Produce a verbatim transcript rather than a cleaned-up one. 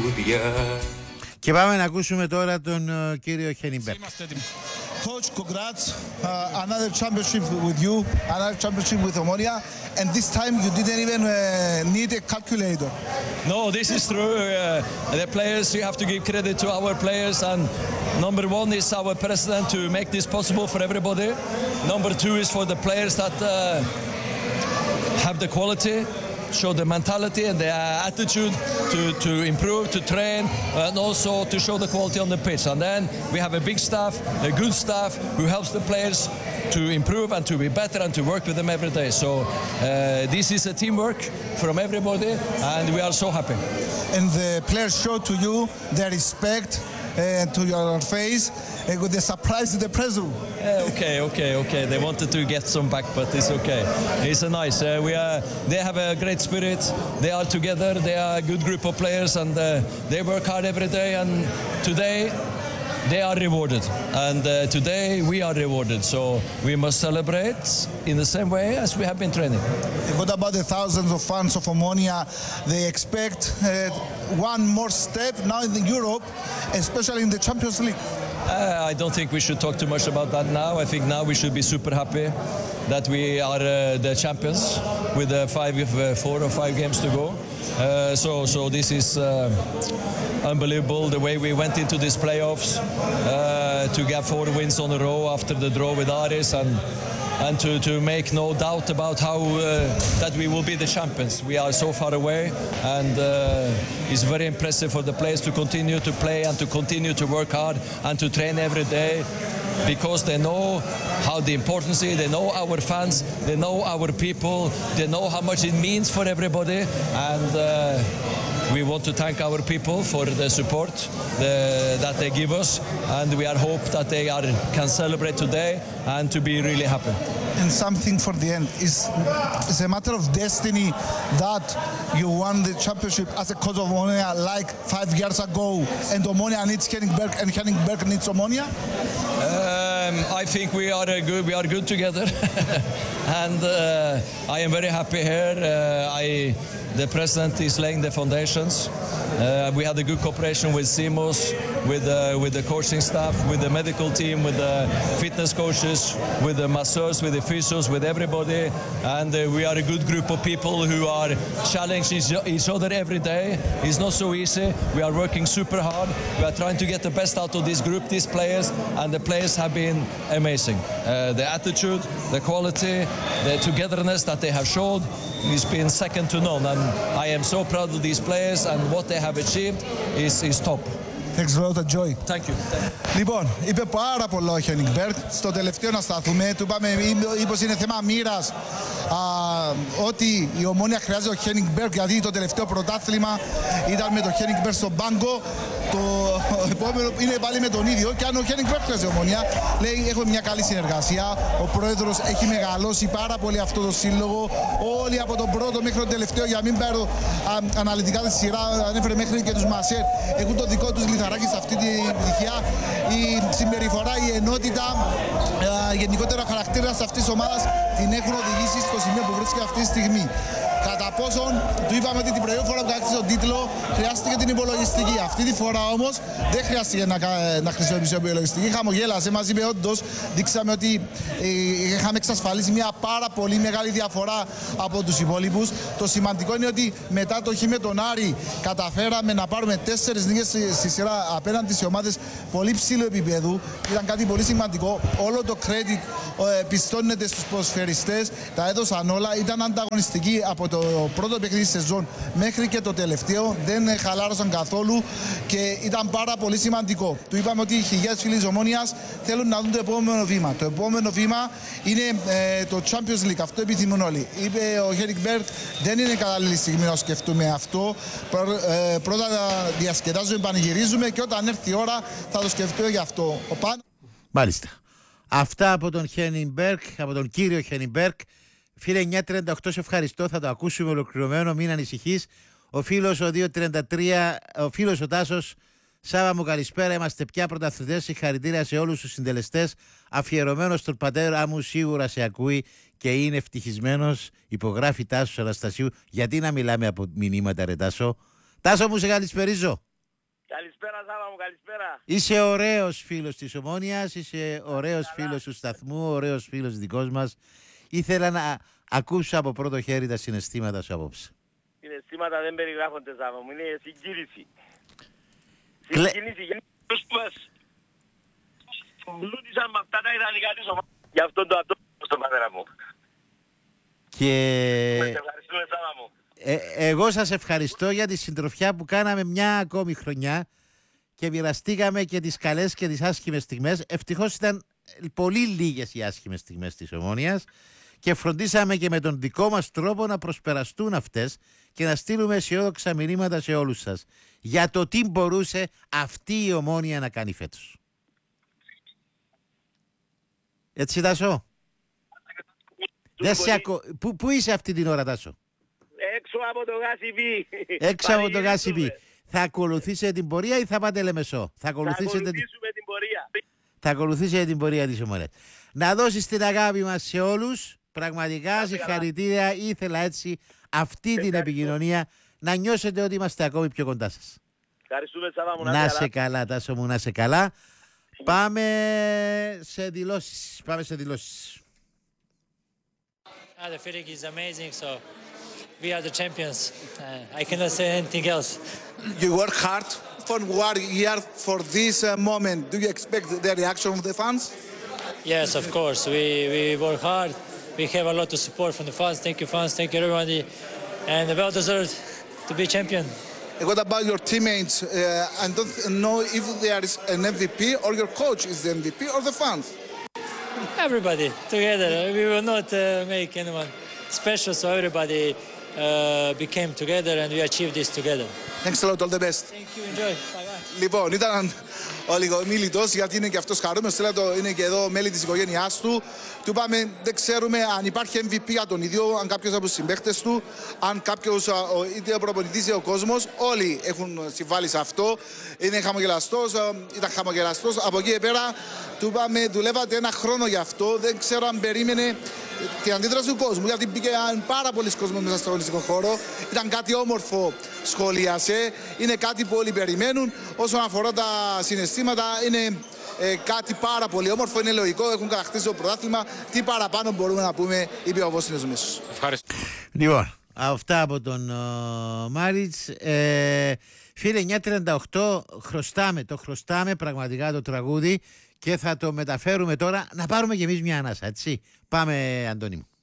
τραγούδια. Και πάμε να ακούσουμε τώρα τον uh, κύριο Χένιμπερκ. Coach, congrats. Uh, another championship with you, another championship with Omonia, and this time you didn't even uh, need a calculator. No, this is true. Uh, the players, you have to give credit to our players, and number one is our president to make this possible for everybody. Number two is for the players that uh, have the quality, show the mentality and the attitude to, to improve, to train, and also to show the quality on the pitch. And then we have a big staff, a good staff who helps the players to improve and to be better and to work with them every day. So uh, this is a teamwork from everybody, and we are so happy. And the players show to you their respect uh, to your face uh, with the surprise in the press room. Yeah, okay, okay, okay. They wanted to get some back, but it's okay. It's a nice. Uh, we are. They have a great spirit. They are together. They are a good group of players, and uh, they work hard every day. And today, they are rewarded. And uh, today, we are rewarded. So we must celebrate in the same way as we have been training. What about the thousands of fans of Omonia? They expect uh, one more step now in Europe, especially in the Champions League. Uh, I don't think we should talk too much about that now. I think now we should be super happy that we are uh, the champions with uh, five, uh, four or five games to go. Uh, so, so this is uh, unbelievable the way we went into these playoffs uh, to get four wins on a row after the draw with Aris, and and to, to make no doubt about how uh, that we will be the champions. We are so far away, and uh, it's very impressive for the players to continue to play and to continue to work hard and to train every day, because they know how the importance is, they know our fans, they know our people, they know how much it means for everybody, and uh, we want to thank our people for the support the, that they give us, and we are hope that they are, can celebrate today and to be really happy. And something for the end is it's a matter of destiny that you won the championship as a coach of Omonia like five years ago, and Omonia needs Henningberg and Henningberg needs Omonia. Um, I think we are a good. We are good together, and uh, I am very happy here. Uh, I, the president is laying the foundations. Uh, we had a good cooperation with Simos, with uh, with the coaching staff, with the medical team, with the fitness coaches, with the masseurs, with the physios, with everybody, and uh, we are a good group of people who are challenging each other every day. It's not so easy. We are working super hard. We are trying to get the best out of this group, these players, and the players have been amazing. Uh, the attitude, the quality, the togetherness that they have showed has been second to none, and I am so proud of these players, and what they have achieved is, is top. Thanks a lot, Joy. Thank you. Λοιπόν, είπε πάρα πολλά ο Χένιγκμπερκ. Στο τελευταίο να σταθούμε, του είπαμε μήπως είναι θέμα μοίρας ότι η Ομόνια χρειάζεται ο Χένιγκμπερκ, γιατί το τελευταίο πρωτάθλημα ήταν με το Χένιγκμπερκ στον πάγκο. Το επόμενο είναι πάλι με τον ίδιο, και αν ο Χένιγκμπερκ χρειάζεται η Ομόνια, λέει έχουμε μια καλή συνεργασία. Ο πρόεδρος έχει μεγαλώσει πάρα πολύ αυτό το σύλλογο. Όλοι από τον πρώτο μέχρι τον τελευταίο, για μην πάρω αναλυτικά τη σειρά, ανέφερε μέχρι και τους Μασέρ, έχουν το δικό τους λιθαράκι σε αυτή την πτυχία. Η συμπεριφορά, η ενότητα, γενικότερα χαρακτήρα αυτής της ομάδας την έχουν οδηγήσει στο σημείο που βρίσκεται αυτή τη στιγμή. Κατά πόσον του είπαμε ότι την προηγούμενη φορά που κάθισε τον τίτλο χρειάστηκε την υπολογιστική. Αυτή τη φορά όμως δεν χρειάστηκε να, να χρησιμοποιήσει την υπολογιστική. Χαμογέλασε, μας είπε όντως, δείξαμε ότι ε, είχαμε εξασφαλίσει μια πάρα πολύ μεγάλη διαφορά από τους υπόλοιπους. Το σημαντικό είναι ότι μετά το χ με τον Άρη καταφέραμε να πάρουμε τέσσερις νίκες στη σειρά απέναντι σε ομάδες πολύ ψηλού επίπεδου. Ήταν κάτι πολύ σημαντικό. Όλο το credit ε, πιστώνεται στους ποδοσφαιριστές. Τα έδωσαν όλα. Ήταν ανταγωνιστικοί από το πρώτο παιχνίδι σεζόν μέχρι και το τελευταίο, δεν χαλάρωσαν καθόλου και ήταν πάρα πολύ σημαντικό. Του είπαμε ότι οι χιλιάδες φίλοι της Ομόνιας θέλουν να δουν το επόμενο βήμα. Το επόμενο βήμα είναι ε, το Champions League. Αυτό επιθυμούν όλοι. Είπε ο Χένιγκμπερκ, δεν είναι κατάλληλη στιγμή να σκεφτούμε αυτό. Πρω, ε, πρώτα διασκεδάζουμε, πανηγυρίζουμε και όταν έρθει η ώρα θα το σκεφτούμε γι' αυτό. Ο Παν... Μάλιστα. Αυτά από τον Χένιγκμπερκ, από τον κύριο Χένιγκμπερκ. Φίλε εννιά τριάντα οκτώ, σε ευχαριστώ. Θα το ακούσουμε ολοκληρωμένο. Μην ανησυχείς. Ο φίλος ο δύο τριάντα τρία, ο φίλος ο Τάσος. Σάβα μου, καλησπέρα. Είμαστε πια πρωταθλητές. Συγχαρητήρια σε όλους τους συντελεστές. Αφιερωμένος στον πατέρα μου, σίγουρα σε ακούει και είναι ευτυχισμένος. Υπογράφει Τάσος Αναστασίου. Γιατί να μιλάμε από μηνύματα, ρε Τάσο. Τάσο μου, σε καλησπερίζω. Καλησπέρα Σάβα μου, καλησπέρα. Είσαι ωραίος φίλος της Ομόνοιας, είσαι ωραίος φίλος του σταθμού, ωραίος φίλος δικός μας. Ήθελα να ακούσω από πρώτο χέρι τα συναισθήματα σου απόψε. Συναισθήματα δεν περιγράφονται Σάβα μου, είναι συγκίνηση. Κλε... Συγκίνηση για τους που μας λούτησαν με αυτά τα ιδανικά της ομάδας. Γι' αυτό το ατόμο στον πατέρα μου. Και... Ευχαριστούμε Σάβα μου. Ε, εγώ σας ευχαριστώ για τη συντροφιά που κάναμε μια ακόμη χρονιά και μοιραστήκαμε και τις καλές και τις άσχημες στιγμές. Ευτυχώς ήταν πολύ λίγες οι άσχημες στιγμές της Ομόνοιας και φροντίσαμε και με τον δικό μας τρόπο να προσπεραστούν αυτές και να στείλουμε αισιόδοξα μηνύματα σε όλους σας για το τι μπορούσε αυτή η Ομόνια να κάνει φέτος. Έτσι Τάσο? Δεν σε ακο... πού, πού είσαι αυτή την ώρα Τάσο? Έξω από το Γάσιμπι. Έξω από το Γάσιμπι. Θα ακολουθήσετε την πορεία ή θα πάτε Λεμεσό? Θα ακολουθήσετε θα ακολουθήσουμε την πορεία. Θα ακολουθήσετε την πορεία της Ομόνοιας. Να δώσεις την αγάπη μας σε όλους. Πραγματικά συγχαρητήρια. Ήθελα έτσι αυτή την επικοινωνία να νιώσετε ότι είμαστε ακόμη πιο κοντά σας. Ευχαριστούμε Σάβα μου. Να σε καλά Τάσο μου, να σε καλά. Πάμε σε δηλώσεις. Πάμε σε δηλώσεις. Ah, the feeling is amazing. So we are the champions. Uh, I cannot say anything else. You work hard for one year for this uh, moment. Do you expect the reaction of the fans? Yes, of course. We we work hard. We have a lot of support from the fans. Thank you, fans. Thank you, everybody. And well deserved to be champion. And what about your teammates? Uh, I don't know if there is an M V P or your coach is the M V P or the fans. Everybody together. We will not uh, make anyone special. So everybody uh, became together, and we achieved this together. Thanks a lot. All the best. Thank you. Enjoy. Bye bye. Λοιπόν, ήταν ο λιγομίλητος γιατί είναι και αυτός χαρούμενος. Θέλω το είναι και εδώ μέλη της οικογένειάς του. Του είπαμε, δεν ξέρουμε αν υπάρχει εμ βι πι για τον ίδιο, αν κάποιος από τους συμπαίκτες του, αν κάποιος είτε ο προπονητής είτε ο κόσμος. Όλοι έχουν συμβάλει σε αυτό. Είναι χαμογελαστός, ήταν χαμογελαστός. Από εκεί πέρα του είπαμε, δουλεύατε ένα χρόνο γι' αυτό. Δεν ξέρω αν περίμενε την αντίδραση του κόσμου, γιατί μπήκε πάρα πολλοί κόσμος μέσα στο αγωνιστικό χώρο. Ήταν κάτι όμορφο, σχολίασε. Είναι κάτι που όλοι περιμένουν. Όσον αφορά τα συναισθήματα, είναι ε, κάτι πάρα πολύ όμορφο. Είναι λογικό, έχουν κατακτήσει το πρωτάθλημα. Τι παραπάνω μπορούμε να πούμε, είπε ο Βόσνιος Μέσος. Ευχαριστώ. Λοιπόν, αυτά από τον uh, Μάριτς. Ε, φίλε, εννιά τριάντα οκτώ, χρωστάμε, το χρωστάμε πραγματικά το τραγούδι και θα το μεταφέρουμε τώρα. Να πάρουμε κι εμείς μια ανάσα, έτσι. Πάμε, Αντώνη μου.